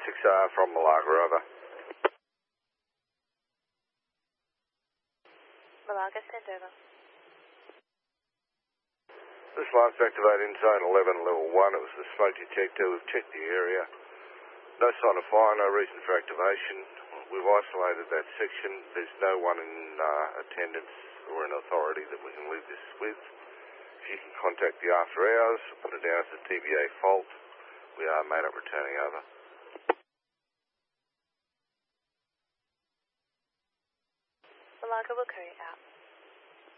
6R from Malaga, over. Malaga, send over. This line's activated in zone 11, level 1. It was the smoke detector. We've checked the area. No sign of fire, no reason for activation. We've isolated that section. There's no one in attendance or an authority that we can leave this with. If you can contact the after hours, put it down as a TBA fault. We are made up returning, over. Malaga will carry it out.